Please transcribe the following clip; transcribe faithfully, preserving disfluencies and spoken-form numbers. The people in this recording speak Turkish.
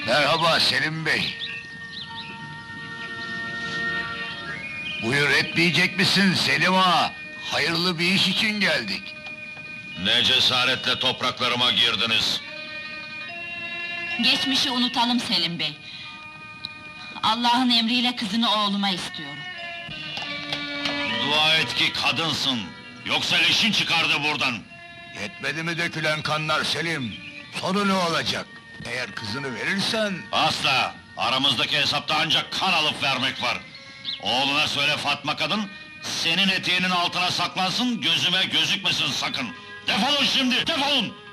Merhaba Selim Bey. Buyur etmeyecek misin Selim ağa? Hayırlı bir iş için geldik. Ne cesaretle topraklarıma girdiniz? Geçmişi unutalım Selim Bey. Allah'ın emriyle kızını oğluma istiyorum. Dua et ki kadınsın, yoksa leşin çıkardı buradan. Yetmedi mi dökülen kanlar Selim? Sonu ne olacak? Eğer kızını verirsen... Asla! Aramızdaki hesapta ancak kan alıp vermek var. Oğluna söyle Fatma kadın, senin eteğinin altına saklansın, gözüme gözükmesin sakın! Defolun şimdi, defolun!